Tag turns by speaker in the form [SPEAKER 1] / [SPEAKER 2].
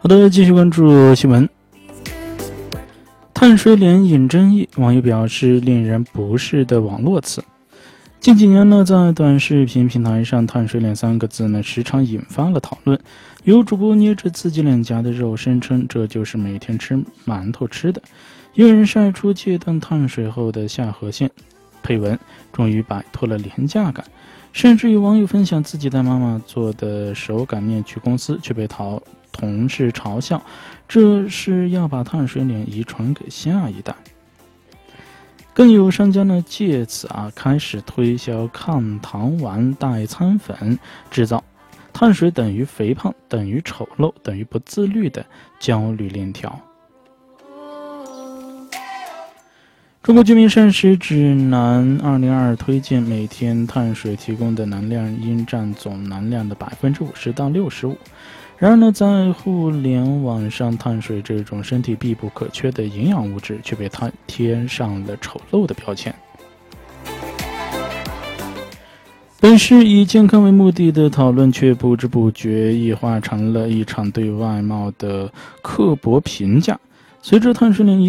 [SPEAKER 1] 好的，继续关注新闻。碳水脸引争议，网友表示令人不适的网络词。近几年呢，在短视频平台上，碳水脸3个字呢时常引发了讨论。有主播捏着自己脸颊的肉，声称这就是每天吃馒头吃的。有人晒出戒断碳水后的下颌线，配文终于摆脱了廉价感。甚至有网友分享自己带妈妈做的手擀面去公司，却被同事嘲笑，这是要把碳水脸遗传给下一代。更有商家呢借此开始推销抗糖丸代餐粉，制造碳水等于肥胖等于丑陋等于不自律的焦虑链条。中国居民膳食指南2022推荐每天碳水提供的能量应占总能量的50%到65%。然而呢，在互联网上，碳水这种身体必不可缺的营养物质却被贴上了丑陋的标签。本是以健康为目的的讨论，却不知不觉异化成了一场对外貌的刻薄评价。随着碳水脸